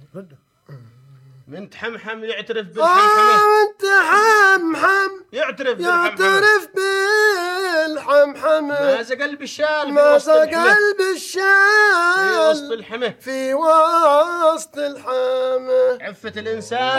من تحمحم يعترف بالحمحمة. انت حمحم يعترف بالحمحمة. ما زقل بالشال ما زقل بالشال في وسط الحمى. في وسط الحمى. عفة الإنسان